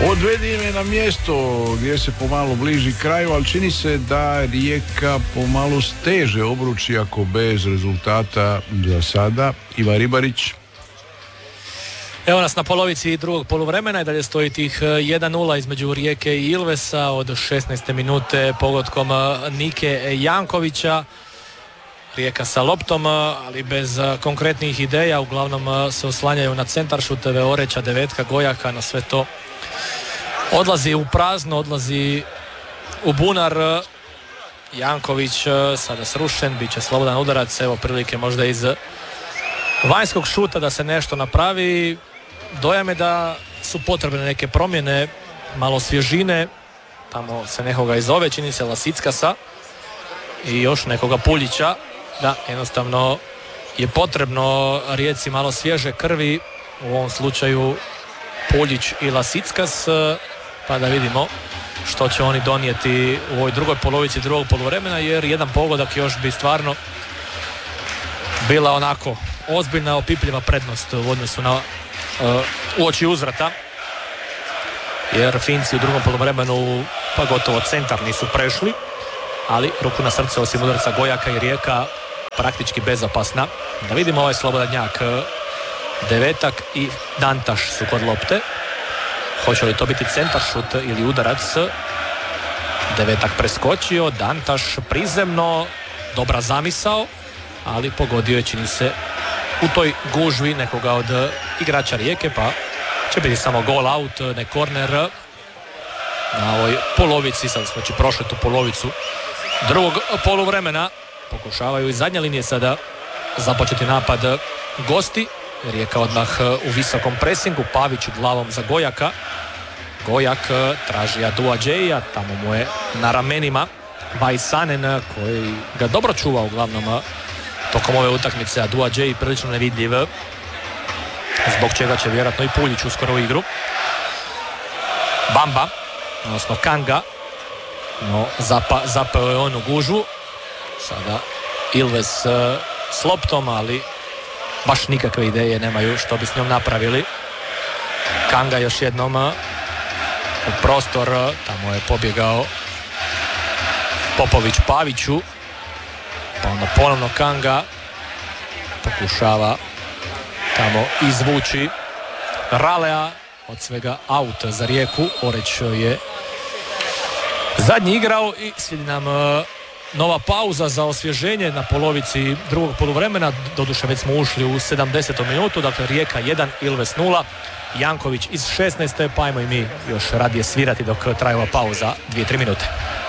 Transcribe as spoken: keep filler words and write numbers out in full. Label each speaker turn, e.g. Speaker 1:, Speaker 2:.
Speaker 1: Odvedi me na mjesto gdje se pomalo bliži kraju, ali čini se da Rijeka pomalo steže obruč, iako bez rezultata za sada. Ivan Ribarić.
Speaker 2: Evo nas na polovici drugog poluvremena i dalje stoji tih jedan nula između Rijeke i Ilvesa od šesnaeste minute pogodkom Nike Jankovića. Rijeka sa loptom, ali bez konkretnih ideja, uglavnom se oslanjaju na centar šuteve Oreća, Devetka, Gojaka, na sve to odlazi u prazno, odlazi u bunar. Janković sada srušen, bit će slobodan udarac, evo prilike možda iz vanjskog šuta da se nešto napravi. Dojam je da su potrebne neke promjene, malo svježine, tamo se nekoga izove, čini se Lasickasa i još nekoga Puljića, da jednostavno je potrebno Rijeci malo svježe krvi, u ovom slučaju Puljić i Lasickas, pa da vidimo što će oni donijeti u ovoj drugoj polovici drugog poluvremena, jer jedan pogodak još bi stvarno bila onako ozbiljna, opipljiva prednost u odnosu na uh, uoči uzvrata, jer Finci u drugom poluvremenu pa gotovo centar nisu prešli, ali ruku na srce osim udarca Gojaka i Rijeka praktički bezopasna. Da vidimo ovaj slobodanjak, Devetak i Dantaš su kod lopte. Hoće li to biti centar šut ili udarac? Devetak preskočio, Dantaš prizemno, dobra zamisao, ali pogodio je, čini se, u toj gužvi nekoga od igrača Rijeke, pa će biti samo gol out, ne korner na ovoj polovici. Sad smo će prošli tu polovicu drugog poluvremena. Pokušavaju iz zadnje linije sada započeti napad gosti. Rijeka odmah u visokom presingu, Pavić glavom za Gojaka. Gojak traži Aduadžeja, tamo mu je na ramenima Vajsanen koji ga dobro čuva uglavnom tokom ove utakmice. Aduadžej prilično nevidljiv, zbog čega će vjerojatno i Puljić uskoro u igru. Bamba, odnosno Kanga, no zapa, zapeo je on u gužu. Sada Ilves s loptom, ali baš nikakve ideje nemaju što bi s njom napravili. Kanga još jednom u prostor, tamo je pobjegao Popović Paviću, pa onda ponovno Kanga pokušava tamo izvući Ralea, od svega out za Rijeku. Oreć je zadnji igrao i slijedi nam nova pauza za osvježenje na polovici drugog poluvremena. Doduše već smo ušli u sedamdesetu minutu, dakle Rijeka jedan, Ilves nula. Janković iz šesnaeste, pa ajmo i mi još radije svirati dok traje ova pauza dvije tri minute.